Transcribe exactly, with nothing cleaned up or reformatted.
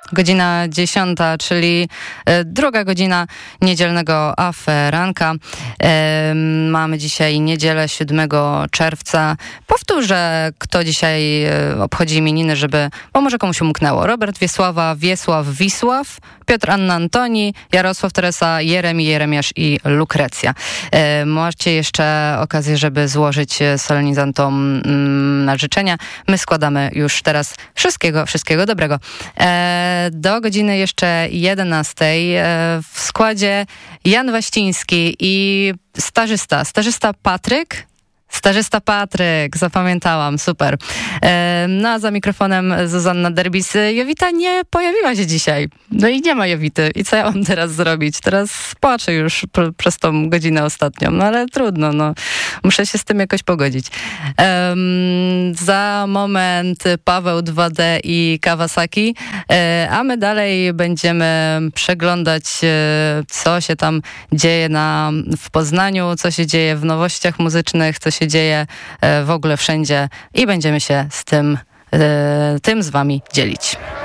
Godzina dziesiąta, czyli druga godzina niedzielnego aferanka. Mamy dzisiaj niedzielę siódmego czerwca. Powtórzę, kto dzisiaj obchodzi imieniny, żeby, bo może komuś umknęło. Robert Wiesława, Wiesław, Wisław, Piotr, Anna, Antoni, Jarosław, Teresa, Jeremi, Jeremiasz i Lukrecja. Macie jeszcze okazję, żeby złożyć solenizantom na życzenia. My składamy już teraz wszystkiego, wszystkiego dobrego. Do godziny jeszcze jedenastej w składzie Jan Waściński i stażysta, stażysta Patryk. Stażysta Patryk, zapamiętałam, super. No a za mikrofonem Zuzanna Derbis. Jowita nie pojawiła się dzisiaj. No i nie ma Jowity. I co ja mam teraz zrobić? Teraz płaczę już pr- przez tą godzinę ostatnią. No ale trudno, no. Muszę się z tym jakoś pogodzić. Um, za moment Paweł dwa D i Kawasaki. E, a my dalej będziemy przeglądać, e, co się tam dzieje na, w Poznaniu, co się dzieje w nowościach muzycznych, co się dzieje w ogóle wszędzie i będziemy się z tym, tym z wami dzielić.